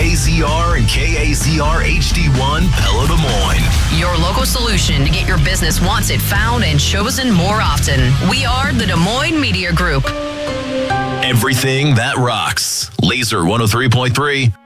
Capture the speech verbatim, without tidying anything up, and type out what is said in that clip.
A Z R and K A Z R H D one, Pella, Des Moines. Your local solution to get your business wanted, found, and chosen more often. We are the Des Moines Media Group. Everything that rocks. Laser one oh three point three.